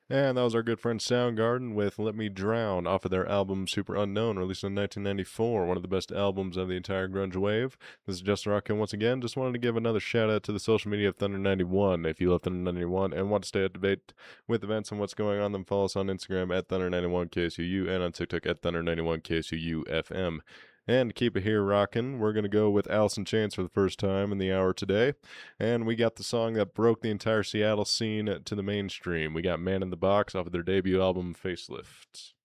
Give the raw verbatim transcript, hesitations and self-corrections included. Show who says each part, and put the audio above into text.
Speaker 1: And that was our good friend Soundgarden with Let Me Drown off of their album Super Unknown, released in nineteen ninety-four, one of the best albums of the entire grunge wave. This is Justin Rockin once again. Just wanted to give another shout out to the social media of Thunder ninety-one. If you love Thunder ninety-one and want to stay up to date with events and what's going on, then follow us on Instagram at Thunder ninety-one K S U U and on TikTok at Thunder ninety-one K S U U F M. And to keep it here rocking, we're going to go with Alice in Chains for the first time in the hour today. And we got the song that broke the entire Seattle scene to the mainstream. We got Man in the Box off of their debut album, Facelift.